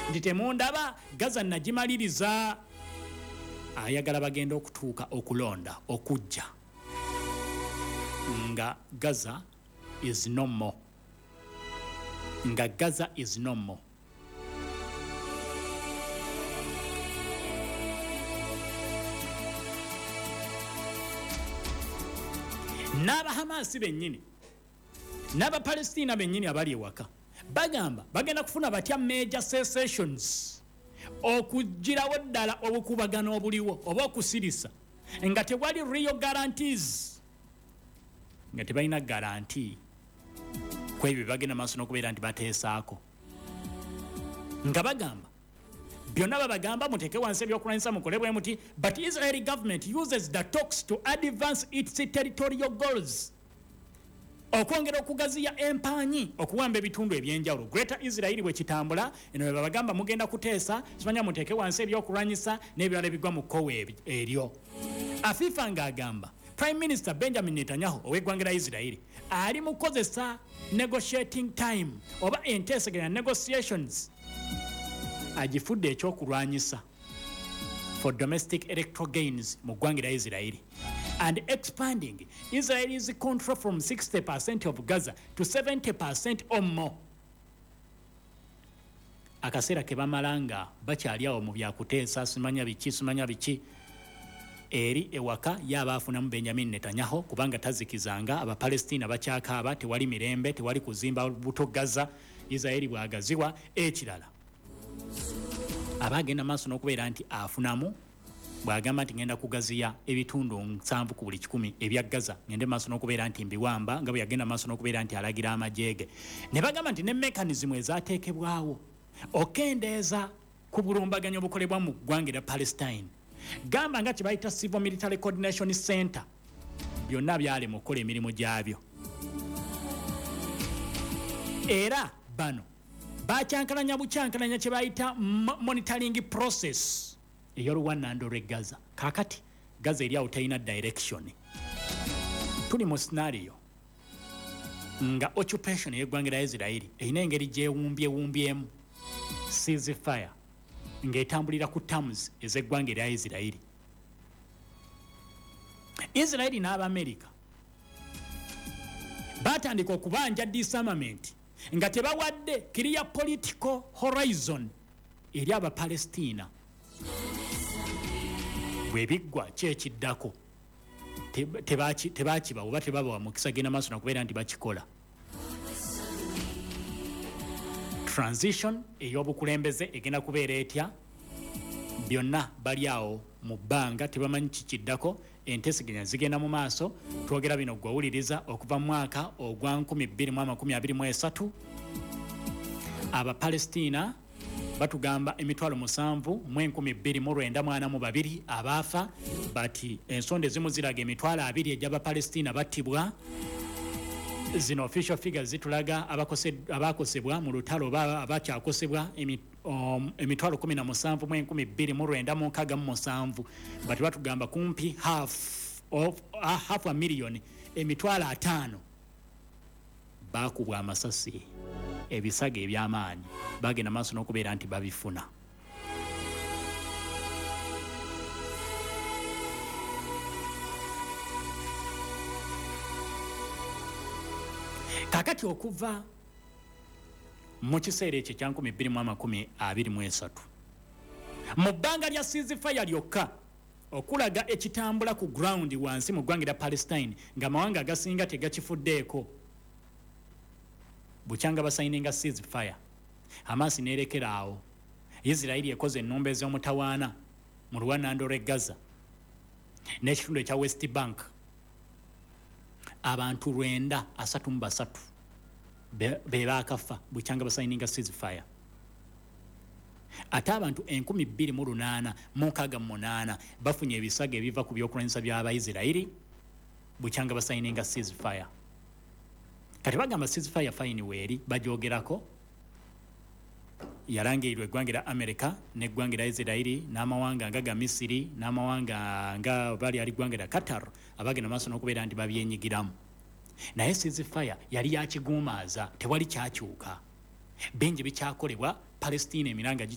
nti temundaba Gaza nagimaliriza. Ayagala bagenda okutuuka okulonda okujja nga Gaza is no more. Nga Gaza is no more. N'aba Hamasi bennyini n'aba Palestina bennyini abali ewaka bagamba bagenda kufuna batya major cessations okugirawo ddala obukubagano obuliwo oba okusirisa nga tewali real guarantees, nga tebalina guarantee ku ebyo bagenda maaso n'okubeera nti bateesaako, nga bagamba byonna babagamba muteeke wansi ebyokulwanyisa mukole bwe muti, but Israeli government uses the talks to advance its territorial goals, okwongera okugaziya empanyi okuwamba ebitundu ebyenjawulo. Greater Israel bwe kitambula eno bwe babagamba mugenda kuteesa simanya muteeke wansi ebyokulwanyisa n'ebirala ebigwa mu kkowe eryo. Afifa ng'agamba Prime Minister Benjamin Netanyahu ow'eggwanga lya Israel ali mu kukozesa negotiating time oba enteeseganya negotiations agifudde ekyokulwanyisa for domestic electoral gains mu ggwanga lya Israel and expanding Israel's control from 60% of Gaza to 70% or more. Akaseera ke bamalanga bakyali awo mu byakuteesa simanya biki eri ewaka y'abaafunamu Benjamin Netanyahu kubanga tazikizanga Abapalestina bakyakaaba tewali mirembe tewali kuzimba buto Gaza Israeli bwagaziwa ekirala abagenda maaso n'okubeera nti afunamu bwagamba nti ngenda kugaziya ebitundu 7 ku buli 100 ebya Gaza ngende maaso n'okubeera nti mbiwamba nga bwe yagenda maaso n'okubeera nti alagira amajege ne bagamba nti ne mechanism ezaateekebwawo okendeeza ku bulumbaganyo obukolebwa mu ggwanga lya Palestine gamba nga kibayita Civil Military Coordination Center byonna byali mu kukola emirimu gyabyo era bano bakyankalanya bukyankalanya kye bayita monitoring process ey'oluwannando lw'e Gaza. Kaakati Gaza eri awo terina direction. Tuli mu scenario nga occupation y'eggwanga lya Israel erina engeri gyewumbyewumbyemu ceasefire ng'etambulira ku terms ez'eggwanga lya Israel. Israel n'Abamerika batandika okubanja disarmament nga tebawadde clear political horizon eri Abapalestina. Bwebiggwa kyekiddako tebakiba oba tebabawa mukisa genda maaso nakubeera nti bakikola. Transition ey'obukulembeze egenda kubeera etya byonna bali awo mu bbanga tebamanyi kikiddako enteeseganya zigenda mu maaso. Twogera bino gwawuliriza okuva mu mwaka ogwa 2023 Abapalestina batugamba emitwalo 7,292 abaafa bati ensonde ezimu ziraga emitwalo 2 egy'Abapalestina battibwa. Zino official figures zitulaga abakosebwa mu lutalo abakyakosebwa emitwalo 17,297 bati batugamba kumpi half a million emitwalo 5 bakubwa amasasi ebisaga eby'amaanyi bagenda maaso n'okubeera nti babifuna. Kakati okuva mu kiseera ekyo kya 2023 mu bbanga lya ceasefire lyokka okulaga ekitambula ku ground wansi mu ggwanga lya Palestine ng'amawanga agasinga tegakifuddeeko bukyanga basayininga ceasefire. Hamas neerekera awo. Israeli ekoze ennumba ez'omutawaana mu luwannando lw'e Gaza n'ekitundu ekya West Bank. Abantu 933 be baakafa bukyanga basayininga ceasefire. Ate abantu 28,608 bafunye ebisago ebiva ku byokulwanyisa by'Abayisirayiri bukyanga basayininga ceasefire. Kati bagamba ceasefire fine weeri bajoogerako yalangirirwa eggwanga lya Amerika n'eggwanga lya Isirayiri n'amawanga nga Misiri n'amawanga nga bali ali ggwanga lya Qatar abagenda maaso n'okubeera nti babyenyigiramu. Naye ceasefire yali yakiguumaaza tewali kyakyuka. Bingi bikyakolebwa Palestina emiranga